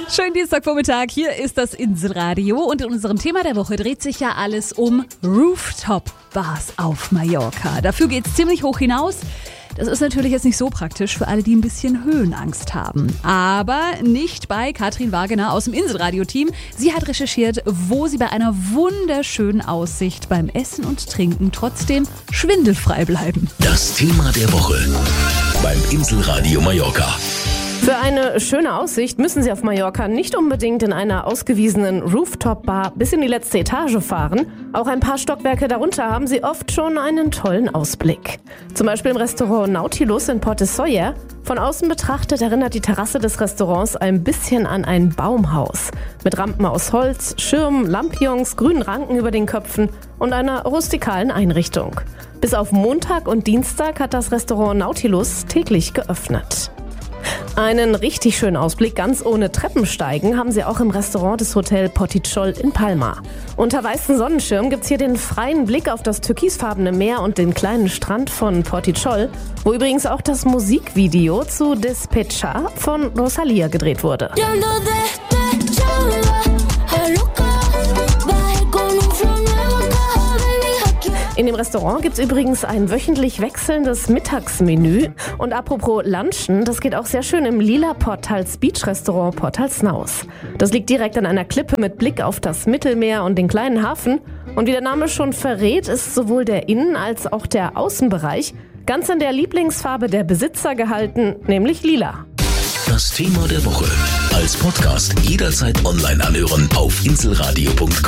Schönen Dienstagvormittag, hier ist das Inselradio und in unserem Thema der Woche dreht sich ja alles um Rooftop-Bars auf Mallorca. Dafür geht's ziemlich hoch hinaus. Das ist natürlich jetzt nicht so praktisch für alle, die ein bisschen Höhenangst haben. Aber nicht bei Katrin Wagener aus dem Inselradio-Team. Sie hat recherchiert, wo sie bei einer wunderschönen Aussicht beim Essen und Trinken trotzdem schwindelfrei bleiben. Das Thema der Woche beim Inselradio Mallorca. Für eine schöne Aussicht müssen Sie auf Mallorca nicht unbedingt in einer ausgewiesenen Rooftop-Bar bis in die letzte Etage fahren. Auch ein paar Stockwerke darunter haben Sie oft schon einen tollen Ausblick. Zum Beispiel im Restaurant Nautilus in Portes Soller. Von außen betrachtet erinnert die Terrasse des Restaurants ein bisschen an ein Baumhaus. Mit Rampen aus Holz, Schirmen, Lampions, grünen Ranken über den Köpfen und einer rustikalen Einrichtung. Bis auf Montag und Dienstag hat das Restaurant Nautilus täglich geöffnet. Einen richtig schönen Ausblick, ganz ohne Treppensteigen, haben Sie auch im Restaurant des Hotel Portichol in Palma. Unter weißen Sonnenschirm gibt's hier den freien Blick auf das türkisfarbene Meer und den kleinen Strand von Portichol, wo übrigens auch das Musikvideo zu Despecha von Rosalía gedreht wurde. In dem Restaurant gibt's übrigens ein wöchentlich wechselndes Mittagsmenü. Und apropos Lunchen, das geht auch sehr schön im lila Portals Beach Restaurant Portalsnaus. Das liegt direkt an einer Klippe mit Blick auf das Mittelmeer und den kleinen Hafen. Und wie der Name schon verrät, ist sowohl der Innen- als auch der Außenbereich ganz in der Lieblingsfarbe der Besitzer gehalten, nämlich lila. Das Thema der Woche als Podcast jederzeit online anhören auf inselradio.com.